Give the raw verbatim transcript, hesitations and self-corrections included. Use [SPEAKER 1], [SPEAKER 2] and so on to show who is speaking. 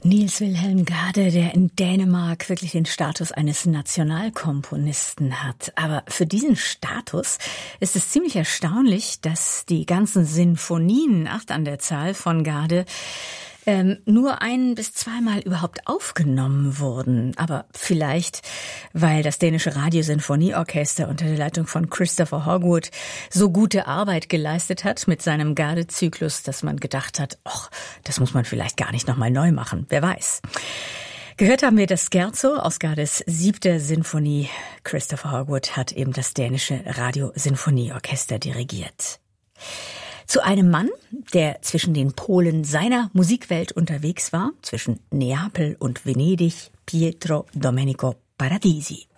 [SPEAKER 1] Niels Wilhelm Gade, der in Dänemark wirklich den Status eines Nationalkomponisten hat. Aber für diesen Status ist es ziemlich erstaunlich, dass die ganzen Sinfonien, acht an der Zahl von Gade, ähm, nur ein- bis zweimal überhaupt aufgenommen wurden. Aber vielleicht, weil das dänische Radiosinfonieorchester unter der Leitung von Christopher Hogwood so gute Arbeit geleistet hat mit seinem Gade-Zyklus, dass man gedacht hat, ach, das muss man vielleicht gar nicht nochmal neu machen. Wer weiß. Gehört haben wir das Scherzo aus Gades siebter Sinfonie. Christopher Hogwood hat eben das dänische Radiosinfonieorchester dirigiert. Zu einem Mann, der zwischen den Polen seiner Musikwelt unterwegs war, zwischen Neapel und Venedig, Pietro Domenico Paradisi.